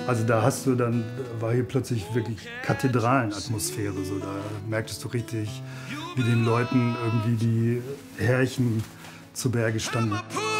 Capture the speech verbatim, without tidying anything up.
Also da hast du dann, war hier plötzlich wirklich Kathedralenatmosphäre. So, da merktest du richtig, wie den Leuten irgendwie die Härchen zu Berge standen.